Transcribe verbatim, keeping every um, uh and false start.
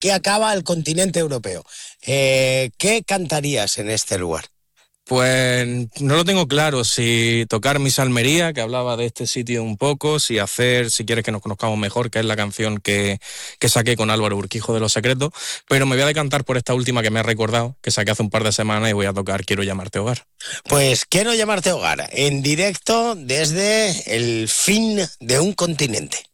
que acaba el continente europeo. Eh, ¿Qué cantarías en este lugar? Pues no lo tengo claro, si tocar Mi Salmería, que hablaba de este sitio un poco, si hacer, si quieres que nos conozcamos mejor, que es la canción que, que saqué con Álvaro Urquijo de Los Secretos, pero me voy a decantar por esta última que me ha recordado, que saqué hace un par de semanas y voy a tocar Quiero Llamarte Hogar. Pues Quiero Llamarte Hogar, en directo desde el fin de un continente.